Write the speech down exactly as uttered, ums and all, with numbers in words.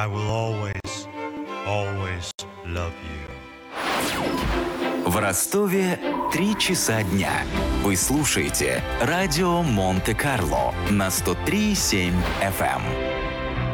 I will always, always love you. В Ростове три часа дня. Вы слушаете радио Монте-Карло на сто три и семь эф эм.